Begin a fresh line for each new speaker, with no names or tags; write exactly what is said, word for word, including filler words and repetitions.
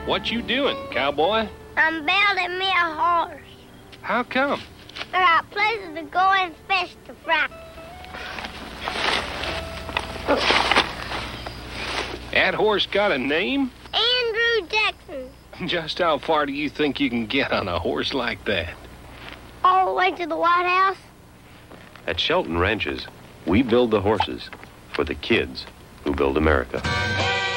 What you doing, cowboy?
I'm building me a horse.
How come?
I got places to go and fish to fry.
That horse got a name?
Andrew Jackson.
Just how far do you think you can get on a horse like that?
All the way to the White House.
At Shelton Ranches, we build the horses for the kids who build America.